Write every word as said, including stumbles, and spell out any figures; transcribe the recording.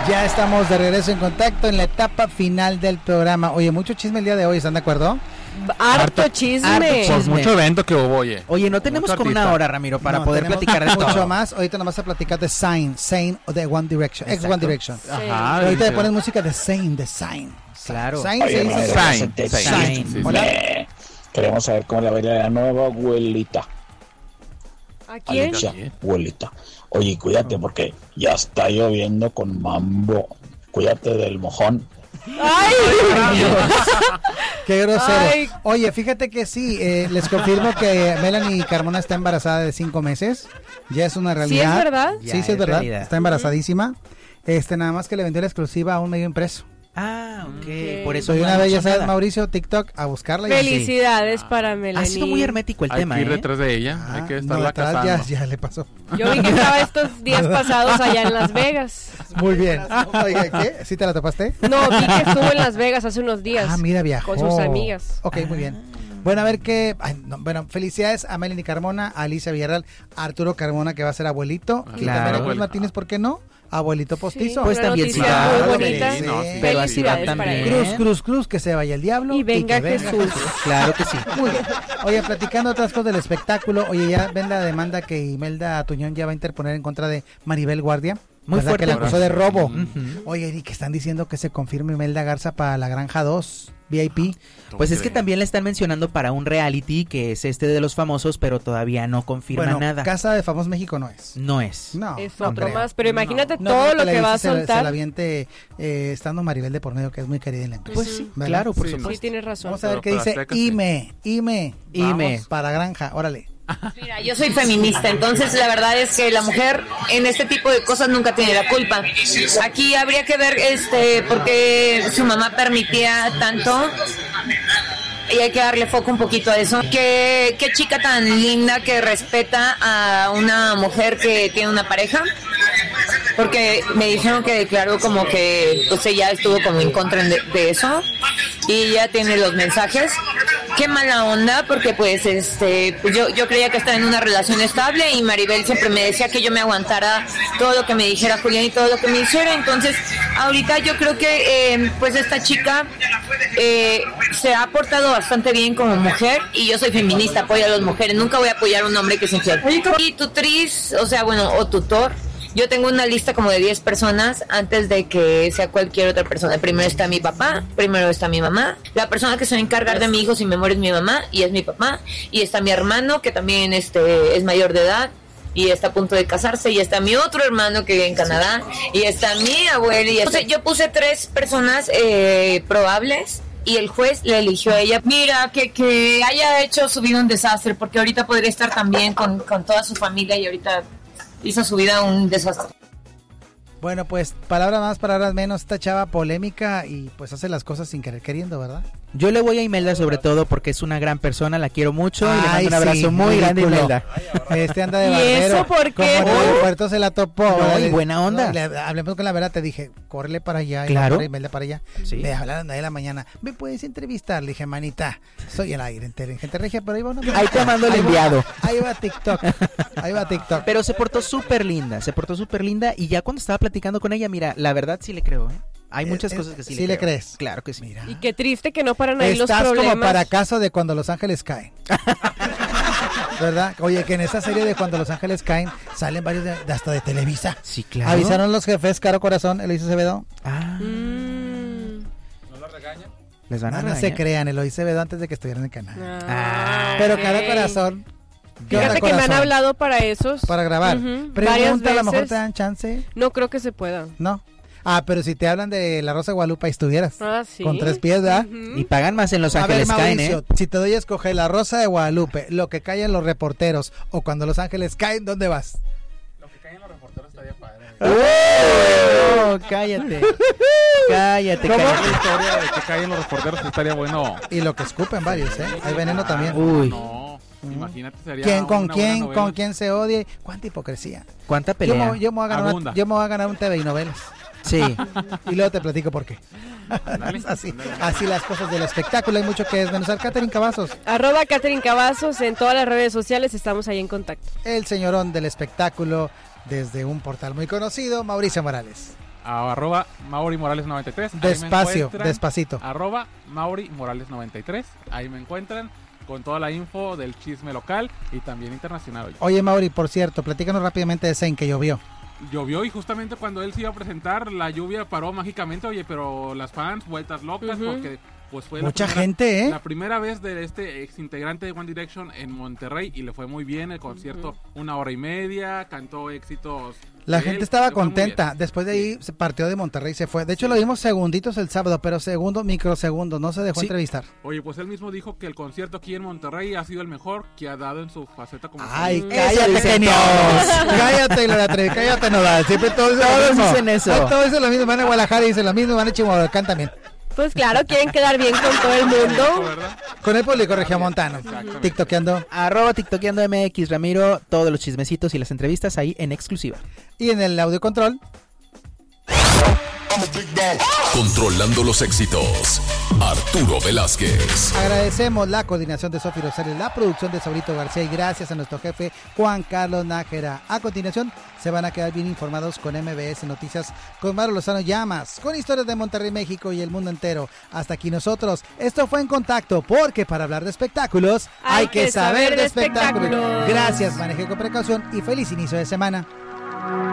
Ya estamos de regreso en contacto en la etapa final del programa. Oye, mucho chisme el día de hoy, ¿están de acuerdo? Harto, harto chisme. Harto chisme. Pues mucho evento que hubo, oye. Oye, no tenemos como una hora, Ramiro, para no, poder platicar de mucho todo. más. Ahorita nos vas a platicar de Zayn, Zayn o de One Direction, ex One Direction. Sí. Ajá. Ahorita le pones música de Zayn, de Zayn. Claro. Zayn se dice Zayn. Zayn. Hola. Queremos saber cómo le va a ir a la nueva abuelita. ¿A quién? Alicia, abuelita. Oye, cuídate porque ya está lloviendo con mambo. Cuídate del mojón. ¡Ay! ¡Qué grosero! Ay. Oye, fíjate que sí, eh, les confirmo que Melanie Carmona está embarazada de cinco meses. Ya es una realidad. ¿Sí es verdad? Sí, Ya sí es es verdad. realidad. Está embarazadísima. Este, nada más que le vendió la exclusiva a un medio impreso. Ah, ok. Ok. Por eso Soy no una han vez, ya hecho sabes, nada. Mauricio, TikTok, a buscarla. y así. Felicidades para Melanie. Ha sido muy hermético el Hay tema, que ir ¿eh? detrás de ella, Ah, hay que no, estarla detrás casando. ya, ya le pasó. Yo vi que estaba estos días pasados allá en Las Vegas. Muy bien. Oiga, ¿qué? ¿Sí te la topaste? No, vi que estuvo en Las Vegas hace unos días. Ah, mira, viajó. Con sus amigas. Ok, muy bien. Bueno, a ver qué... ay, no, bueno, felicidades a Melanie Carmona, a Alicia Villarreal, a Arturo Carmona, que va a ser abuelito. Ah, Y claro. también a Cruz Martínez, ¿por qué no? Abuelito postizo. Pues una también noticia sí va. muy Claro, bonita. sí, no, sí. Pero así va Felicidades para también. ella. Cruz, cruz, cruz, que se vaya el diablo. Y venga que venga Jesús. Claro que sí. Muy bien. Oye, platicando otras cosas del espectáculo, oye, ya ven la demanda que Imelda Tuñón ya va a interponer en contra de Maribel Guardia. Muy ¿verdad? fuerte. Que la acusó de robo. Ujú. Oye, y que están diciendo que se confirme Imelda Garza para la Granja dos, V I P. Pues es que también le están mencionando para un reality que es este de los famosos, pero todavía no confirma Bueno, nada. Casa de Famosos México no es. No es. No, Es no otro creo. más, pero imagínate No, todo creo lo la que va a se la- Se la soltar. aviente eh, estando Maribel de por medio, que es muy querida en la empresa. Pues sí, ¿verdad? claro, por Sí, ¿no? Sí, supuesto. tienes razón. Vamos a ver Pero qué para dice Azteca, sí. Ime, Ime, Ime. Vamos, para Granja, órale. Mira, yo soy feminista, entonces la verdad es que la mujer en este tipo de cosas nunca tiene la culpa. Aquí habría que ver este por qué su mamá permitía tanto y hay que darle foco un poquito a eso. Qué, qué chica tan linda que respeta a una mujer que tiene una pareja. Porque me dijeron que declaró como que pues ella estuvo como en contra de, de eso y ya tiene los mensajes. Qué mala onda, porque pues este pues yo, yo creía que estaba en una relación estable y Maribel siempre me decía que yo me aguantara todo lo que me dijera Julián y todo lo que me hiciera. Entonces ahorita yo creo que eh, pues esta chica eh, se ha portado bastante bien como mujer y yo soy feminista, apoyo a las mujeres, nunca voy a apoyar a un hombre que es infiel. Y tutriz, o sea bueno, o tutor. Yo tengo una lista como de diez personas antes de que sea cualquier otra persona. Primero está mi papá, primero está mi mamá. La persona que se va a encargar de mi hijo si me muere es mi mamá y es mi papá. Y está mi hermano que también este, es mayor de edad y está a punto de casarse. Y está mi otro hermano que vive en Canadá. Y está mi abuelo. Y está... Yo puse tres personas eh, probables. Y el juez le eligió a ella. Mira, que, que haya hecho su vida un desastre, porque ahorita podría estar también con, con toda su familia y ahorita hizo su vida un desastre. Bueno, pues palabras más, palabras menos, esta chava polémica y pues hace las cosas sin querer queriendo, ¿verdad? Yo le voy a Imelda sobre todo porque es una gran persona, la quiero mucho y le Ay, mando un abrazo sí, muy grande, ridículo. Imelda. Este anda de ¿Y barbero. eso por qué? Como en el aeropuerto se la topó. No, ¿verdad? y buena onda. No, le- hablemos con la verdad, te dije, córrele para allá. Claro. Y Imelda para allá. Sí. Le hablaron de ahí en la mañana. ¿Me puedes entrevistar? Le dije, manita, soy el aire entero en Gente Regia, pero ahí va una... Ahí te mando el Ahí va- enviado. Ahí va TikTok. Ahí va TikTok. Pero se portó súper linda, se portó súper linda y ya cuando estaba platicando con ella, mira, la verdad sí le creo, ¿eh? Hay muchas Eh, cosas eh, que sí, sí le creo. crees. Claro que sí. Mira. Y qué triste que no paran ahí los Estás problemas. como para caso de Cuando Los Ángeles Caen. ¿Verdad? Oye, que en esa serie de Cuando Los Ángeles Caen salen varios de, de hasta de Televisa. Sí, claro. Avisaron los jefes, Caro Corazón, Eloísa Acevedo. Ah, Mm. les van a No, no se regañar. crean, Eloísa Acevedo antes de que estuviera en el canal. Ah, Pero ok. Caro Corazón. ¿qué onda, Fíjate que me han corazón? hablado para esos. Para grabar. Ujú, varias Pregunta, a lo mejor veces. te dan chance. No creo que se pueda. No. Ah, pero si te hablan de La Rosa de Guadalupe, ahí estuvieras. Ah, sí. Con tres pies, ¿verdad? Ujú. Y pagan más en Los A ver, Ángeles Caen, ¿eh? Mauricio, si te doy a escoger La Rosa de Guadalupe, Lo que callan los reporteros o Cuando Los Ángeles Caen, ¿dónde vas? Lo que caen los reporteros estaría padre. ¡Oh! Cállate. Cállate, ¿Cómo? cállate. La historia de que caen los reporteros estaría bueno. Y lo que escupen varios, ¿eh? Hay veneno también. Uy, No, imagínate sería ¿Quién con una quién? buena novela. ¿Con quién se odia? ¿Cuánta hipocresía? cuánta Yo pelea. me, yo me voy a ganar Abunda. una- yo me voy a ganar un T V y novelas. Sí. Y luego te platico por qué. Ándale, así, ándale. así las cosas del espectáculo. Hay mucho que desmenuzar. Catherine Cavazos, Arroba Catherine Cavazos en todas las redes sociales, estamos ahí en contacto. el señorón del espectáculo desde un portal muy conocido, Mauricio Morales. a arroba Mauri Morales noventa y tres. Despacio, despacito. Arroba Mauri Morales noventa y tres. Ahí me encuentran con toda la info del chisme local y también internacional. Oye, oye Mauri, por cierto, platícanos rápidamente de Zayn, que llovió. Llovió y justamente cuando él se iba a presentar, la lluvia paró mágicamente, oye, pero las fans vueltas locas uh-huh. porque pues fue mucha la primera, gente, ¿eh? La primera vez de este ex integrante de One Direction en Monterrey y le fue muy bien el concierto, uh-huh. una hora y media, cantó éxitos. La gente estaba contenta. Después de ahí sí. se partió de Monterrey y se fue. De hecho, sí. lo vimos segunditos el sábado, pero segundo, microsegundos. No se dejó sí. entrevistar. Oye, pues él mismo dijo que el concierto aquí en Monterrey ha sido el mejor que ha dado en su faceta como... Ay, mm. cállate, genios. Cállate, Gloria Trevi, cállate, Nodal. Siempre todos, todos dicen eso. Ay, todos dicen lo mismo. Van a Guadalajara y dicen lo mismo. Van a Chihuahua, también. Pues claro, quieren quedar bien con todo el mundo. Con el público regiomontano. TikTokeando. Arroba TikTokeando M X, Ramiro. Todos los chismecitos y las entrevistas ahí en exclusiva. Y en el audio control. Controlando los éxitos, Arturo Velázquez. Agradecemos la coordinación de Sofi Rosales, la producción de Saurito García y gracias a nuestro jefe Juan Carlos Nájera. A continuación se van a quedar bien informados con M B S Noticias, con Mario Lozano Llamas, con historias de Monterrey, México y el mundo entero. Hasta aquí nosotros. Esto fue En Contacto, porque para hablar de espectáculos hay, hay que saber de espectáculos. espectáculos. Gracias, maneje con precaución y feliz inicio de semana.